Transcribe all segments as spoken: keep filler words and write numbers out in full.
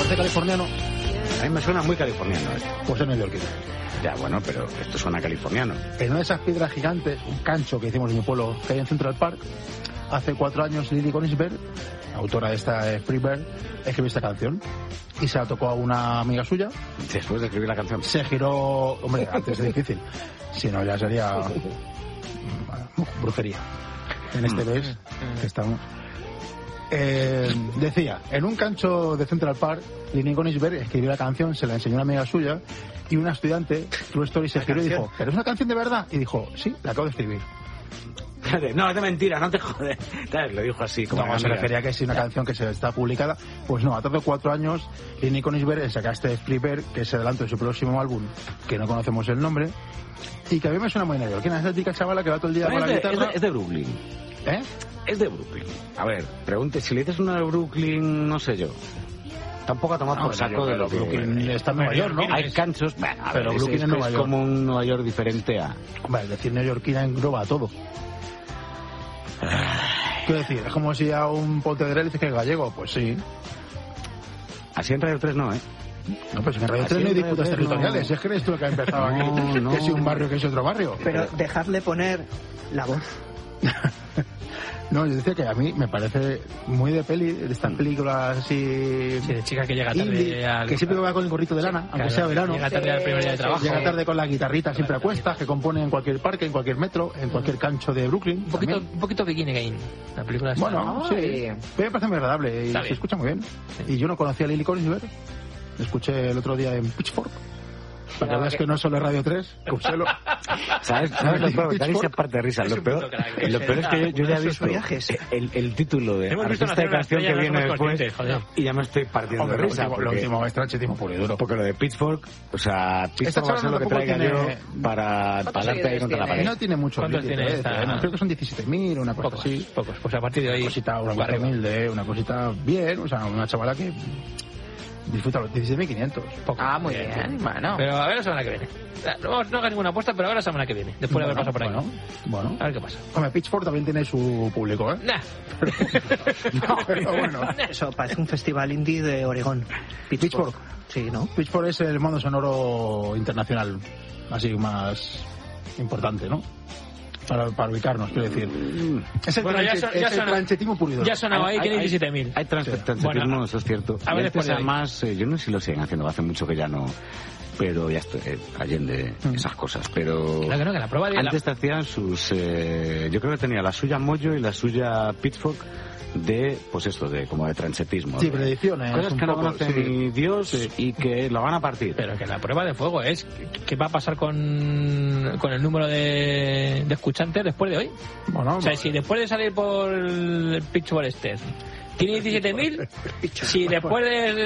parece californiano? A mí me suena muy californiano esto. Pues es neoyorquino. Ya, bueno, pero esto suena californiano. En una de esas piedras gigantes, un cancho que hicimos en mi pueblo, que hay en Central Park, hace cuatro años Lily Konigsberg, autora de esta eh, Free Bird, escribió esta canción y se la tocó a una amiga suya. Después de escribir la canción. Se giró, hombre, antes es difícil, si no ya sería bueno, brujería. En este mes que estamos. Eh, decía, en un cancho de Central Park, Lily Konigsberg escribió la canción, se la enseñó a una amiga suya y una estudiante, True Story, se giró y dijo, ¿pero es una canción de verdad? Y dijo, sí, la acabo de escribir. No, es de mentira, no te jodes. Lo dijo así, como no, se refería a que es una canción que se está publicada. Pues no, a tardado cuatro años, Lily Konigsberg en sacar este Flipper, que es el adelanto de su próximo álbum, que no conocemos el nombre, y que a mí me suena muy neoyorquina. Es la típica chavala que va todo el día con la de, guitarra. Es de, es de Brooklyn. ¿Eh? Es de Brooklyn. A ver, pregunte, si le dices una de Brooklyn, no sé yo. Tampoco a tomar no, por saco de lo que... Brooklyn está en Nueva York, ¿no? Hay canchos... Bueno, a pero ver, Brooklyn es, en Nueva es York. como un Nueva York diferente a... Vale, decir neoyorquina engloba todo. Quiero decir, es como si a un Pontevedrés dices que es gallego, pues sí. Así en Radio tres no, ¿eh? No, pues en Radio tres no hay disputas territoriales. No. Es que eres tú el que ha empezado no, aquí. No. Que si un barrio, que si otro barrio. Pero dejadle poner la voz. No, yo decía que a mí me parece muy de peli, de estas películas así... Sí, de chica que llega tarde indie, al... que siempre va con el gorrito de lana, aunque claro, sea verano. Llega tarde al primer día de trabajo. Llega tarde con la guitarrita siempre a cuestas, que compone en cualquier parque, en cualquier metro, en cualquier cancho de Brooklyn. Un poquito, un poquito Bikini Game, la película está... Bueno, sí, me parece muy agradable y se escucha muy bien. Sí. Y yo no conocía a Lily Konigsberg, la escuché el otro día en Pitchfork. Para que veas que no es solo Radio tres, escúchelo. ¿Sabes? ¿Sabes lo peor? Dani se parte de risa. Lo peor, lo peor es que yo, yo ya he visto el, el título de artista de canción que viene después y ya me estoy partiendo Hombre, de risa. Lo, porque, lo último es tranchetismo puro y duro. Porque lo de Pitchfork, o sea, Pitchfork va a ser lo que traiga tiene... yo para darte ahí contra la pared. No tiene mucho ¿Cuántos tiene eh, esta? No, creo que son diecisiete mil, una cosa pocos, así. Pocos, pues a partir de ahí... Una cosita, una cosa humilde, una cosita bien, o sea, una chavala que... disfruta los diecisiete mil quinientos. Ah, muy bien, bien, bueno. Pero a ver la semana que viene. No, no hagas ninguna apuesta, pero a ver la semana que viene. Después bueno, de haber pasado por ahí. Bueno, bueno. A ver qué pasa. Hombre, Pitchfork también tiene su público, ¿eh? Nah. No, pero bueno. Eso parece un festival indie de Oregón. Pitchfork. Sí, ¿no? Pitchfork es el mundo sonoro internacional, así más importante, ¿no? Para, para ubicarnos, quiero decir. Es el, bueno, tranche, ya, son, ya es el tranchetismo puro. Ya sonaba ahí, tiene diecisiete mil. Hay tranchetismo, sí. Bueno, eso es cierto. A ver, después además, eh, yo no sé si lo siguen haciendo, hace mucho que ya no... Pero ya estoy eh, allende mm. esas cosas. Pero claro que no, que la prueba de antes la... te hacían sus... Eh, yo creo que tenía la suya Mojo y la suya Pitchfork de, pues esto, de como de tranchetismo. Sí, predicciones. Cosas que no poco, conocen sí. ni Dios sí. y que lo van a partir. Pero que la prueba de fuego es qué va a pasar con, con el número de, de escuchantes después de hoy. Bueno, o sea, si después de salir por el Pitchfork este tiene diecisiete mil, si después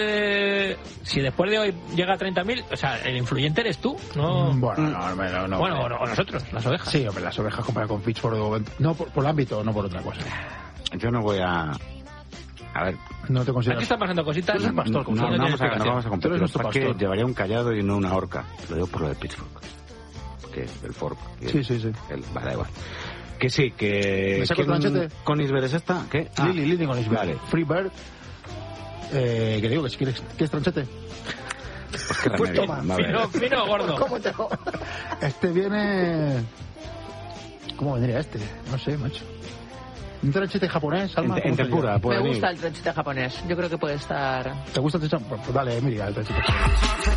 de si después de hoy llega a treinta mil, o sea, el influyente eres tú, ¿no? Bueno, no, no, no, bueno, o, o nosotros, las ovejas. Sí, hombre, las ovejas comparado con Pitchfork, no por, por el ámbito, no por otra cosa. Yo no voy a... A ver... No te consideras... Aquí están pasando cositas. Tú eres pastor, no, no, no, vamos a, no vamos a competir. Los que llevaría un callado y no una horca. Lo digo por lo de Pitchfork. Que el fork. Sí, sí, sí. El, vale, igual. Que sí, que... ¿Me saco el tranchete? ¿Konigsberg es esta? ¿Qué? Ah, Lily, Lily Konigsberg. Vale. Free Bird. Eh, que digo que si quieres... ¿Quieres tranchete? Pues qué pues remedio. toma. Fino, fino o gordo. ¿Cómo te hago? Este viene... ¿Cómo vendría este? No sé, macho. ¿Un tranchete japonés, Alma? En, en tempura, Me gusta el tranchete japonés. Yo creo que puede estar... ¿Te gusta el tranchete? Pues dale, mira, el tranchete japonés.